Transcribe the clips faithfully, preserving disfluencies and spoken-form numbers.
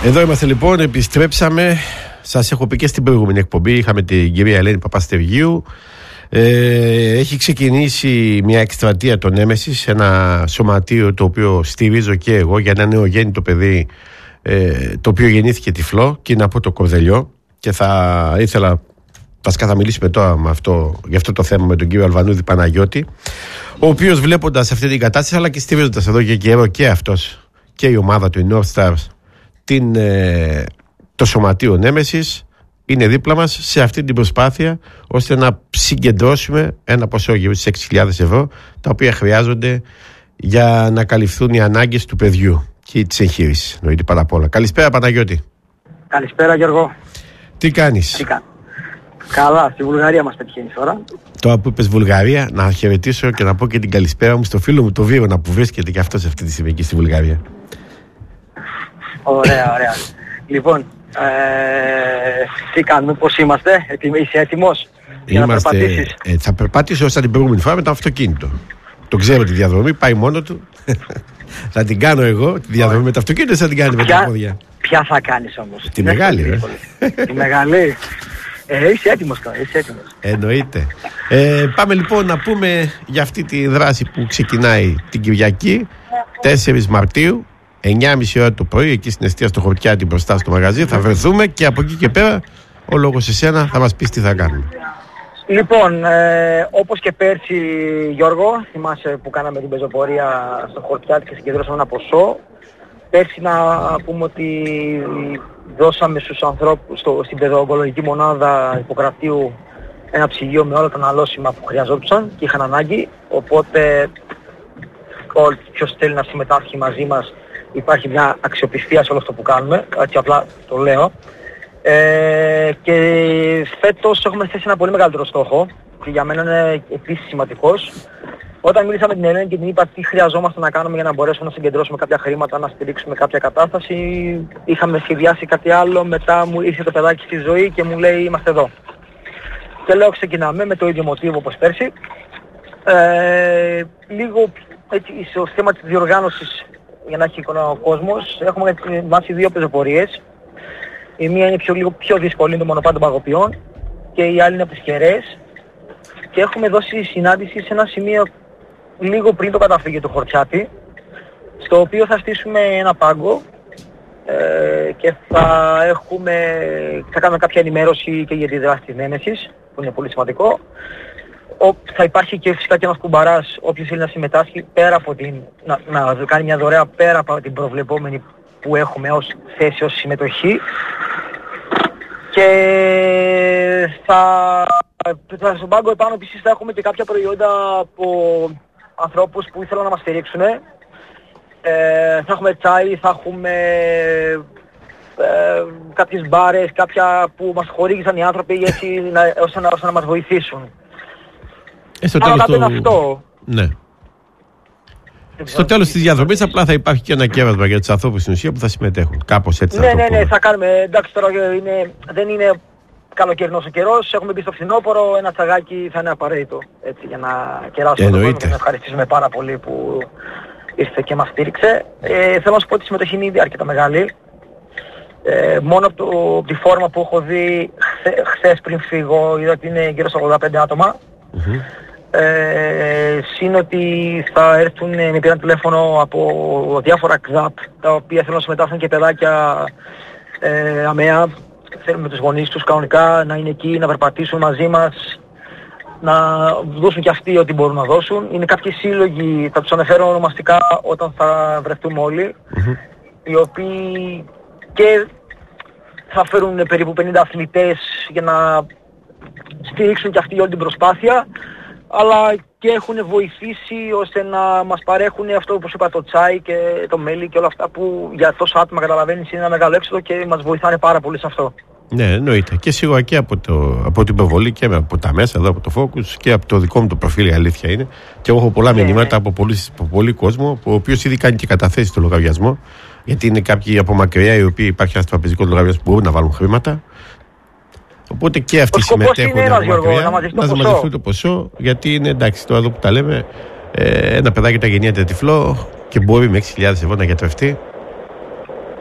Εδώ είμαστε λοιπόν, επιστρέψαμε. Σας έχω πει και στην προηγούμενη εκπομπή. Είχαμε την κυρία Ελένη Παπαστεργίου. Ε, έχει ξεκινήσει μια εκστρατεία των Νέμεσης, ένα σωματείο το οποίο στηρίζω και εγώ για ένα νεογέννητο παιδί, ε, το οποίο γεννήθηκε τυφλό, και είναι από το Κορδελιό. Και θα ήθελα, βασικά θα μιλήσουμε τώρα με αυτό, για αυτό το θέμα με τον κύριο Αλβανούδη Παναγιώτη, ο οποίος βλέποντας αυτή την κατάσταση, αλλά και στηρίζοντας εδώ και καιρό και αυτός και η ομάδα του, η North Stars, την, ε, το σωματείο Νέμεσης, είναι δίπλα μας σε αυτή την προσπάθεια, ώστε να συγκεντρώσουμε ένα ποσό γύρω στις έξι χιλιάδες ευρώ, τα οποία χρειάζονται για να καλυφθούν οι ανάγκες του παιδιού και της εγχείρησης, εννοείται πάρα απ' όλα. Καλησπέρα Παναγιώτη. Καλησπέρα Γιώργο. Τι κάνεις? Τι κα... Καλά, στη Βουλγαρία μας πετυχαίνεις τώρα. Τώρα που είπες Βουλγαρία, να χαιρετήσω και να πω και την καλησπέρα μου στο φίλο μου το Βίρονα, που βρίσκεται και αυτός αυτή τη στιγμή εκεί στη Βουλγαρία. Ωραία, ωραία. Λοιπόν, ε, τι κάνουμε, πώς είμαστε, είσαι έτοιμος για Είμαστε, να περπατήσεις? Ε, θα περπατήσω σαν την προηγούμενη φορά με το αυτοκίνητο. Το ξέρω τη διαδρομή, πάει μόνο του. Θα την κάνω εγώ, τη διαδρομή με το αυτοκίνητο, θα την κάνει με τα πόδια. Ποια θα κάνεις όμως? Τη μεγάλη, ε. Τη μεγάλη. Ε, είσαι έτοιμος τώρα, είσαι έτοιμος. Εννοείται. Ε, πάμε λοιπόν να πούμε για αυτή τη δράση που ξεκινάει την Κυριακή, τέσσερις Μαρτίου, εννιά και μισή ώρα το πρωί, εκεί στην εστία στο Χορτιάτι μπροστά στο μαγαζί. Θα βρεθούμε και από εκεί και πέρα ο λόγος εσένα, θα μας πεις τι θα κάνουμε. Λοιπόν, ε, όπως και πέρσι Γιώργο, θυμάσαι που κάναμε την πεζοπορία στο Χορτιάτι και συγκεντρώσαμε ένα ποσό. Πέρσι να πούμε ότι δώσαμε στους ανθρώπους στο, στην παιδοογκολογική μονάδα Ιπποκρατίου ένα ψυγείο με όλα τα αναλώσιμα που χρειαζόντουσαν και είχαν ανάγκη. Οπότε όλοι ποιος θέλει να συμμετάσχει μαζί μας, υπάρχει μια αξιοπιστία σε όλο αυτό που κάνουμε, έτσι απλά το λέω. Ε, και φέτος έχουμε θέσει ένα πολύ μεγαλύτερο στόχο, και για μένα είναι επίσης σημαντικός. Όταν μίλησα με την Ελένη και την είπα τι χρειαζόμαστε να κάνουμε για να μπορέσουμε να συγκεντρώσουμε κάποια χρήματα, να στηρίξουμε κάποια κατάσταση, είχαμε σχεδιάσει κάτι άλλο, μετά μου ήρθε το παιδάκι στη ζωή και μου λέει είμαστε εδώ. Και λέω ξεκινάμε με το ίδιο μοτίβο όπως πέρσι. Ε, λίγο έτσι, στο θέμα της διοργάνωσης, για να έχει εικόνα ο κόσμος, έχουμε ετοιμάσει δύο πεζοπορίες. Η μία είναι πιο, λίγο πιο δύσκολη, είναι το μονοπάτι των Παγωπιών, και η άλλη είναι από τις Κεραίες. Και έχουμε δώσει συνάντηση σε ένα σημείο λίγο πριν το καταφύγιο του Χορτιάτι, στο οποίο θα στήσουμε ένα πάγκο ε, και θα, έχουμε, θα κάνουμε κάποια ενημέρωση και για τη δράση της Νέμεσης, που είναι πολύ σημαντικό. Ο, θα υπάρχει και φυσικά και ένας κουμπαράς, όποιος θέλει να συμμετάσχει, πέρα από την, να, να κάνει μια δωρεά πέρα από την προβλεπόμενη που έχουμε ως θέση, ως συμμετοχή. Και θα, θα στον πάγκο επάνω επίσης θα έχουμε και κάποια προϊόντα από ανθρώπους που ήθελαν να μας στηρίξουν. Ε, θα έχουμε τσάι, θα έχουμε ε, κάποιες μπάρες, κάποια που μας χορήγησαν οι άνθρωποι έτσι, να, ώστε, να, ώστε να μας βοηθήσουν. Ε, στο Άρα τέλος το... αυτό. Ναι. Στο τέλος της διαδρομής απλά θα υπάρχει και ένα κέβασμα για τους ανθρώπους στην ουσία που θα συμμετέχουν. Κάπως έτσι ναι, θα το ναι, πούμε. ναι, θα κάνουμε. Εντάξει, τώρα είναι, δεν είναι καλοκαιρινός ο καιρός. Έχουμε μπει στο φθινόπωρο, ένα τσαγάκι θα είναι απαραίτητο. Έτσι, για να κεράσουμε τον κόσμο και να ευχαριστήσουμε πάρα πολύ που ήρθε και μας στήριξε. Ε, θέλω να σου πω ότι η συμμετοχή είναι ήδη αρκετά μεγάλη. Ε, μόνο από, το, από τη φόρμα που έχω δει χθε, χθες πριν φύγω, είδα ότι είναι γύρω στα ογδόντα πέντε άτομα. Mm-hmm. Ε, συν ότι θα έρθουν, με πήραν τηλέφωνο από διάφορα κλαμπ, τα οποία θέλουν να συμμετάσχουν και παιδάκια ε, αμαία, θέλουν με τους γονείς τους κανονικά να είναι εκεί, να περπατήσουν μαζί μας, να δώσουν και αυτοί ό,τι μπορούν να δώσουν. Είναι κάποιοι σύλλογοι, θα τους αναφέρω ονομαστικά όταν θα βρεθούμε όλοι, mm-hmm. οι οποίοι και θα φέρουν περίπου πενήντα αθλητές για να στηρίξουν και αυτοί όλη την προσπάθεια, αλλά και έχουν βοηθήσει ώστε να μας παρέχουν αυτό που σου είπα, το τσάι και το μέλι και όλα αυτά που για τόσα άτομα καταλαβαίνεις είναι ένα μεγάλο έξοδο και μας βοηθάνε πάρα πολύ σε αυτό. Ναι, εννοείται. Και σίγουρα και από, το, από την προβολή και από τα μέσα εδώ, από το Focus και από το δικό μου το προφίλ, η αλήθεια είναι. Και εγώ έχω πολλά ναι, μηνύματα ναι. από πολύ, από πολύ κόσμο, ο οποίος ήδη κάνει και καταθέσει στο λογαριασμό. Γιατί είναι κάποιοι από μακριά οι οποίοι υπάρχει ένας τραπεζικός λογαριασμός που μπορούν να βάλουν χρήματα. Οπότε και αυτοί συμμετέχουν είναι από μακριά, να μαζευτούν το ποσό, γιατί είναι εντάξει, τώρα εδώ που τα λέμε, ε, ένα παιδάκι τα γεννιέται τυφλό και μπορεί με έξι χιλιάδες ευρώ να γιατρευτεί.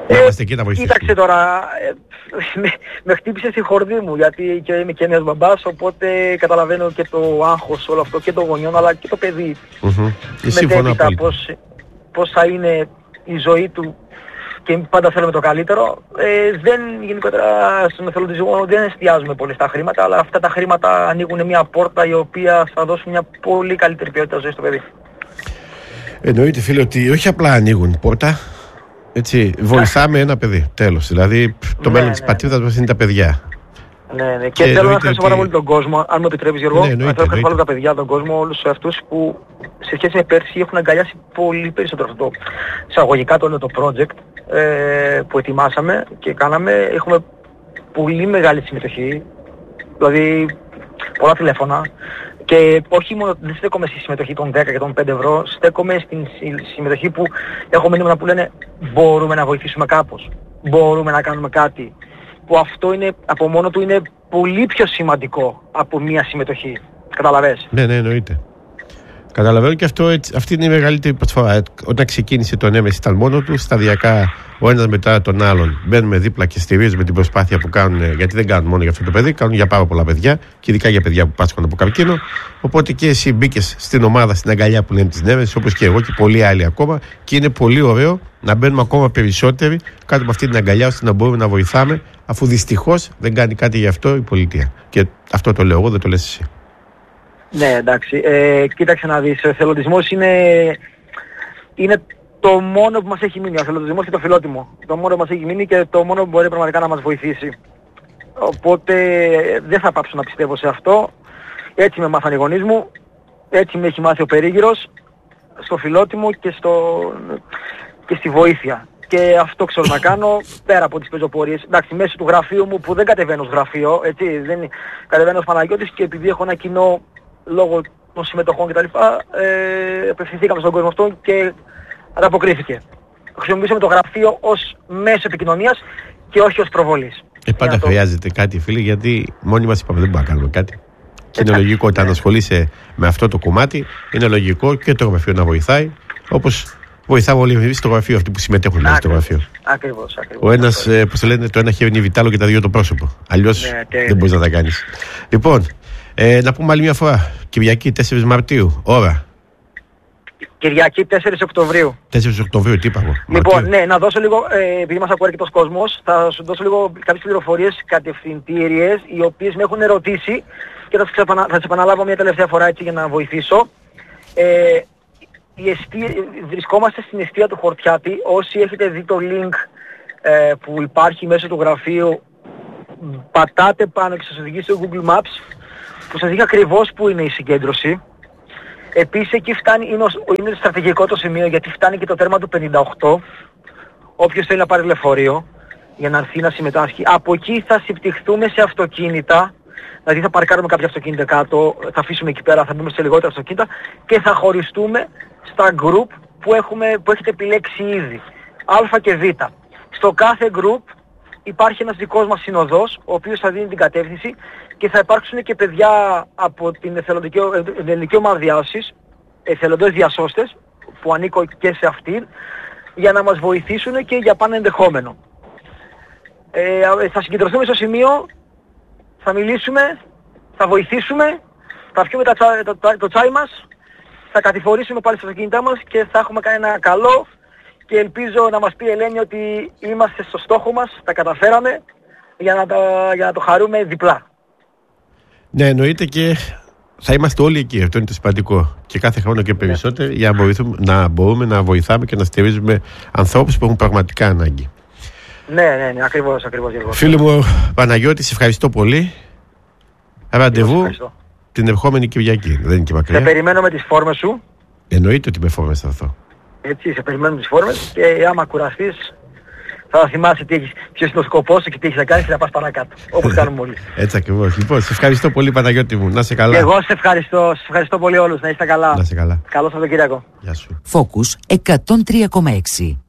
Να είμαστε εκεί να βοηθήσουμε. Κοίταξε τώρα, ε, με, με χτύπησε στη χορδή μου, γιατί και είμαι και ένας μπαμπάς, οπότε καταλαβαίνω και το άγχος όλο αυτό και το γονιών, αλλά και το παιδί. Mm-hmm. Μετέπειτα πώς, πώς θα είναι η ζωή του και πάντα θέλουμε το καλύτερο. Ε, δεν, γενικότερα στον εθελοντισμό δεν εστιάζουμε πολύ στα χρήματα, αλλά αυτά τα χρήματα ανοίγουν μια πόρτα η οποία θα δώσουν μια πολύ καλύτερη ποιότητα ζωής στο παιδί. Εννοείται, φίλε, ότι όχι απλά ανοίγουν πόρτα, έτσι, βοηθάμε ένα παιδί, τέλος. Δηλαδή το ναι, μέλλον ναι, της πατρίδας μας είναι τα παιδιά. Ναι, ναι. Και, και θέλω να ευχαριστώ πάρα πολύ τον κόσμο, αν μου επιτρέπεις, Γιώργο. Ναι, εννοείται, θέλω να ευχαριστώ πάρα τα παιδιά, τον κόσμο, όλους αυτούς που σε σχέση με πέρσι έχουν αγκαλιάσει πολύ περισσότερο αυτό το εισαγωγικά το, το project ε, που ετοιμάσαμε και κάναμε. Έχουμε πολύ μεγάλη συμμετοχή, δηλαδή πολλά τηλέφωνα. Και όχι μόνο, δεν στέκομαι στη συμμετοχή των δέκα και των πέντε ευρώ, στέκομαι στην συμμετοχή που έχω μηνύματα που λένε μπορούμε να βοηθήσουμε κάπως, μπορούμε να κάνουμε κάτι. Που αυτό είναι, από μόνο του είναι πολύ πιο σημαντικό από μια συμμετοχή. Καταλαβες? Ναι, ναι, εννοείται. Καταλαβαίνω και αυτό, έτσι, αυτή είναι η μεγαλύτερη προσφορά. Όταν ξεκίνησε το Νέμεση ήταν μόνο του, σταδιακά ο ένας μετά τον άλλον μπαίνουμε δίπλα και στηρίζουμε την προσπάθεια που κάνουν, γιατί δεν κάνουν μόνο για αυτό το παιδί, κάνουν για πάρα πολλά παιδιά και ειδικά για παιδιά που πάσχουν από καρκίνο. Οπότε και εσύ μπήκες στην ομάδα, στην αγκαλιά που λένε της Νέμεσης, όπως και εγώ και πολλοί άλλοι ακόμα, και είναι πολύ ωραίο να μπαίνουμε ακόμα περισσότεροι κάτω από αυτή την αγκαλιά ώστε να μπορούμε να βοηθάμε, αφού δυστυχώς δεν κάνει κάτι γι' αυτό η πολιτεία. Και αυτό το λέω εγώ, δεν το λες εσύ. Ναι, εντάξει. Ε, κοίταξε να δεις, ο εθελοντισμός είναι, είναι το μόνο που μας έχει μείνει. Ο εθελοντισμός και το φιλότιμο. Το μόνο που μας έχει μείνει και το μόνο που μπορεί πραγματικά να μας βοηθήσει. Οπότε δεν θα πάψω να πιστεύω σε αυτό. Έτσι με μάθανε οι γονείς μου, έτσι με έχει μάθει ο περίγυρος, στο φιλότιμο και, στο, και στη βοήθεια. Και αυτό ξέρω να κάνω πέρα από τις πεζοπορίες. Εντάξει, μέσω του γραφείου μου που δεν κατεβαίνω ως γραφείο, έτσι, δεν κατεβαίνω ως Παναγιώτης και επειδή έχω ένα κοινό λόγω των συμμετοχών κτλ. Ε, απευθυνθήκαμε στον κόσμο αυτό και ανταποκρίθηκε. Χρησιμοποιήσαμε το γραφείο ως μέσο επικοινωνίας και όχι ως προβολής. Ε, πάντα το... χρειάζεται κάτι, φίλοι, γιατί μόνοι μας είπαμε δεν μπορούμε να κάνουμε κάτι. Και είναι λογικό όταν ασχολείσαι με αυτό το κομμάτι, είναι λογικό και το γραφείο να βοηθάει, όπως βοηθάμε όλοι εμείς στο γραφείο, αυτοί που συμμετέχουν Άκριβος. στο γραφείο. Ακριβώς, ακριβώς. Ο ένας, ε, πώς λένε, το ένα χέρι είναι βιτάλο και τα δύο το πρόσωπο. Αλλιώς ναι, δεν μπορείς να τα κάνεις. Λοιπόν, ε, να πούμε άλλη μια φορά. Κυριακή τέσσερις Μαρτίου, ώρα. Κυριακή τέσσερις Οκτωβρίου. τέσσερις Οκτωβρίου, τι είπα εγώ. Λοιπόν, Μαρτίου. ναι, να δώσω λίγο, ε, επειδή μας ακούει αρκετός κόσμος, θα σου δώσω λίγο κάποιες πληροφορίες κατευθυντήριες, οι οποίες με έχουν ερωτήσει και θα τις επανα... επαναλάβω μια τελευταία φορά έτσι για να βοηθήσω. Ε, η εστία... Βρισκόμαστε στην εστία του Χορτιάτη. Όσοι έχετε δει το link ε, που υπάρχει μέσω του γραφείου, πατάτε πάνω και σας οδηγεί στο Google Maps, που σας δείχνει ακριβώς που είναι η συγκέντρωση. Επίσης εκεί φτάνει, είναι, είναι στρατηγικό το σημείο γιατί φτάνει και το τέρμα του πενήντα οκτώ. Όποιος θέλει να πάρει λεωφορείο για να έρθει να συμμετάσχει. Από εκεί θα συμπτυχθούμε σε αυτοκίνητα. Δηλαδή θα παρκάρουμε κάποια αυτοκίνητα κάτω, θα αφήσουμε εκεί πέρα, θα μπούμε σε λιγότερα αυτοκίνητα και θα χωριστούμε στα group που, έχουμε, που έχετε επιλέξει ήδη. Α και Β. Στο κάθε group υπάρχει ένας δικός μας συνοδός, ο οποίος θα δίνει την κατεύθυνση και θα υπάρξουν και παιδιά από την εθελοντική ομάδα διάσωσης, εθελοντές διασώστες, που ανήκω και σε αυτήν, για να μας βοηθήσουν και για πάνε ενδεχόμενο. Ε, θα συγκεντρωθούμε στο σημείο, θα μιλήσουμε, θα βοηθήσουμε, θα πιούμε τα τσα, το, το, το τσάι μας, θα κατηφορήσουμε πάλι στα αυτοκίνητά μας και θα έχουμε κάνει ένα καλό και ελπίζω να μας πει η Ελένη ότι είμαστε στο στόχο μας, τα καταφέραμε για να, τα, για να το χαρούμε διπλά. Ναι, εννοείται και θα είμαστε όλοι εκεί, αυτό είναι το σημαντικό. Και κάθε χρόνο και περισσότερο, ναι, για να, να μπορούμε να βοηθάμε και να στηρίζουμε ανθρώπους που έχουν πραγματικά ανάγκη. Ναι, ναι, ναι, ακριβώς, ακριβώς. Φίλε μου Παναγιώτη, σε ευχαριστώ πολύ. Ραντεβού την ερχόμενη Κυριακή, δεν είναι και μακριά. Σε περιμένω με τις φόρμες σου. Εννοείται ότι με φόρμες θα έρθω. Έτσι, σε περιμένω με τις φόρμες και άμα κουραστείς θα θυμάσαι τι έχεις, ποιος είναι ο σκοπός σου και τι έχεις να κάνεις και να πας παρακάτω, όπως κάνουμε όλοι. Έτσι ακριβώς. Λοιπόν, σε ευχαριστώ πολύ Παναγιώτη μου, να είσαι καλά. Και εγώ σε ευχαριστώ, σε ευχαριστώ πολύ όλους, να είστε καλά. Να είσαι καλά. Καλό Σαββατοκύριακο. Γεια σου. Focus εκατόν τρία κόμμα έξι.